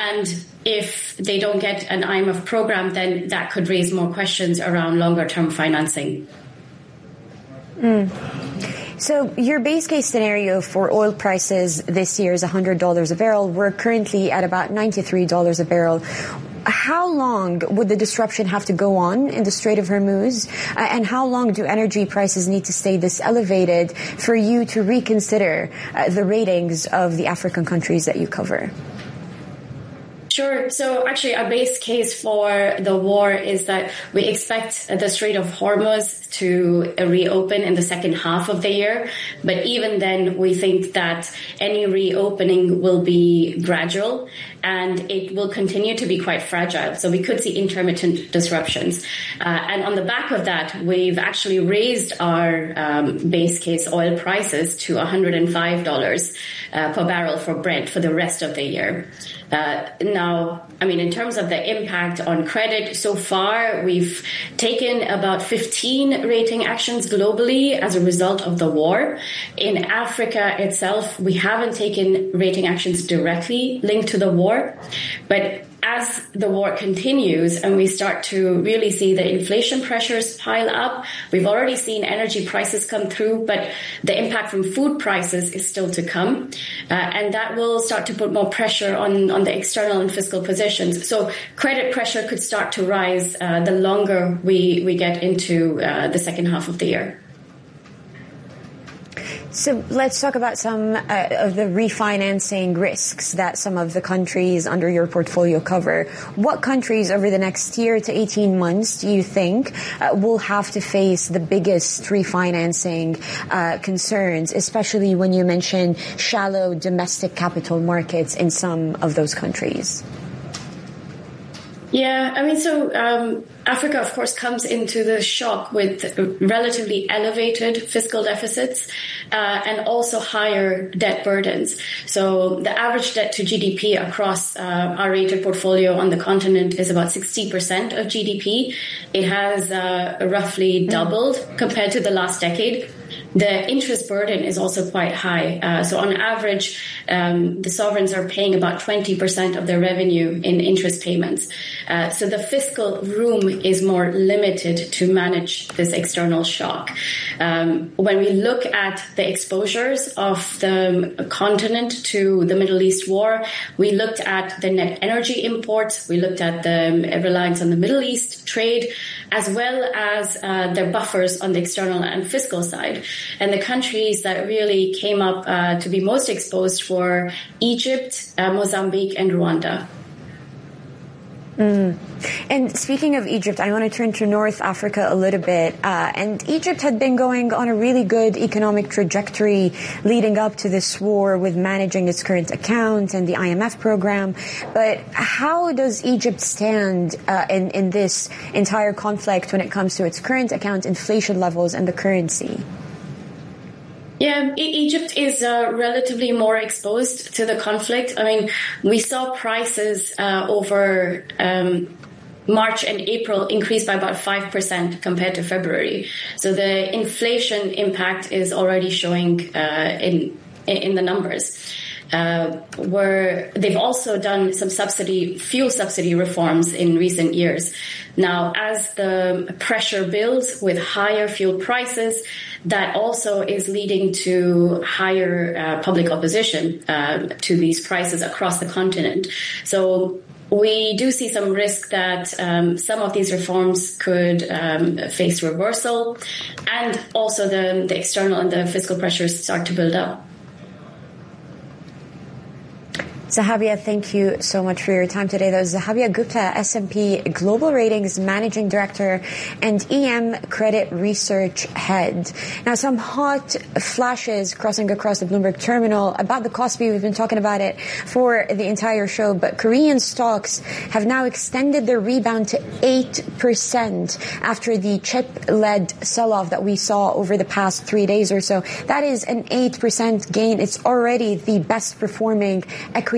And if they don't get an IMF program, then that could raise more questions around longer-term financing. So your base case scenario for oil prices this year is $100 a barrel. We're currently at about $93 a barrel. How long would the disruption have to go on in the Strait of Hormuz? And how long do energy prices need to stay this elevated for you to reconsider the ratings of the African countries that you cover? Sure. So actually, our base case for the war is that we expect the Strait of Hormuz to reopen in the second half of the year. But even then, we think that any reopening will be gradual and it will continue to be quite fragile. So we could see intermittent disruptions. And on the back of that, we've actually raised our base case oil prices to $105 per barrel for Brent for the rest of the year. Now, I mean, in terms of the impact on credit, so far we've taken about 15 rating actions globally as a result of the war. In Africa itself, we haven't taken rating actions directly linked to the war, but as the war continues and we start to really see the inflation pressures pile up, we've already seen energy prices come through, but the impact from food prices is still to come. And that will start to put more pressure on the external and fiscal positions. So credit pressure could start to rise the longer we get into the second half of the year. So let's talk about some of the refinancing risks that some of the countries under your portfolio cover. What countries over the next year to 18 months do you think will have to face the biggest refinancing concerns, especially when you mention shallow domestic capital markets in some of those countries? Yeah, I mean, so Africa, of course, comes into the shock with relatively elevated fiscal deficits and also higher debt burdens. So the average debt to GDP across our rated portfolio on the continent is about 60% of GDP. It has roughly doubled compared to the last decade. The interest burden is also quite high. So on average, the sovereigns are paying about 20% of their revenue in interest payments. So the fiscal room is more limited to manage this external shock. When we look at the exposures of the continent to the Middle East war, we looked at the net energy imports, we looked at the reliance on the Middle East trade, as well as their buffers on the external and fiscal side. And the countries that really came up to be most exposed were Egypt, Mozambique, and Rwanda. And speaking of Egypt, I want to turn to North Africa a little bit. And Egypt had been going on a really good economic trajectory leading up to this war with managing its current account and the IMF program. But how does Egypt stand in this entire conflict when it comes to its current account, inflation levels, and the currency? Yeah, Egypt is relatively more exposed to the conflict. I mean, we saw prices over March and April increase by about 5% compared to February. So the inflation impact is already showing in the numbers. Where they've also done some fuel subsidy reforms in recent years. Now, as the pressure builds with higher fuel prices, that also is leading to higher public opposition to these prices across the continent. So we do see some risk that some of these reforms could face reversal, and also the external and the fiscal pressures start to build up. Zahabia, thank you so much for your time today. That was Zahabia Gupta, S&P Global Ratings Managing Director and EM Credit Research Head. Now, some hot flashes crossing across the Bloomberg terminal about the Kospi. We've been talking about it for the entire show, but Korean stocks have now extended their rebound to 8% after the chip-led sell-off that we saw over the past 3 days or so. That is an 8% gain. It's already the best performing equity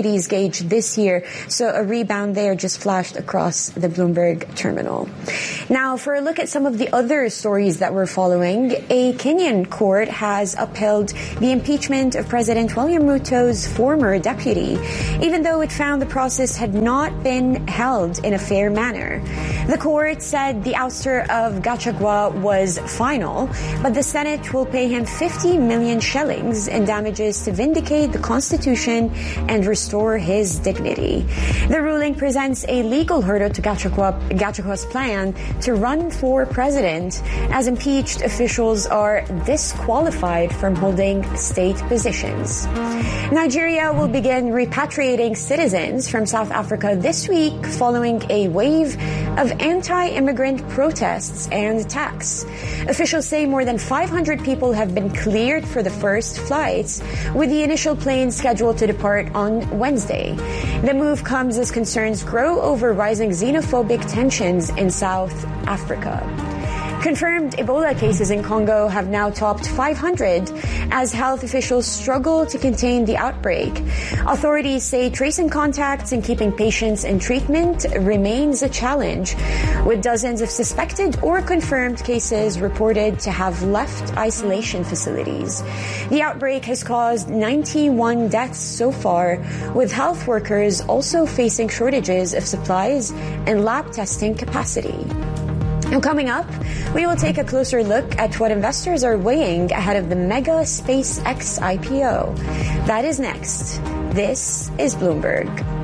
equities gauge this year. So a rebound there just flashed across the Bloomberg terminal. Now, for a look at some of the other stories that we're following, a Kenyan court has upheld the impeachment of President William Ruto's former deputy, even though it found the process had not been held in a fair manner. The court said the ouster of Gachagua was final, but the Senate will pay him 50 million shillings in damages to vindicate the Constitution and restore his dignity. The ruling presents a legal hurdle to Gachagua's plan to run for president, as impeached officials are disqualified from holding state positions. Nigeria will begin repatriating citizens from South Africa this week following a wave of anti-immigrant protests and attacks. Officials say more than 500 people have been cleared for the first flights, with the initial plane scheduled to depart on Wednesday. The move comes as concerns grow over rising xenophobic tensions in South Africa. Confirmed Ebola cases in Congo have now topped 500 as health officials struggle to contain the outbreak. Authorities say tracing contacts and keeping patients in treatment remains a challenge, with dozens of suspected or confirmed cases reported to have left isolation facilities. The outbreak has caused 91 deaths so far, with health workers also facing shortages of supplies and lab testing capacity. Now, coming up, we will take a closer look at what investors are weighing ahead of the mega SpaceX IPO. That is next. This is Bloomberg.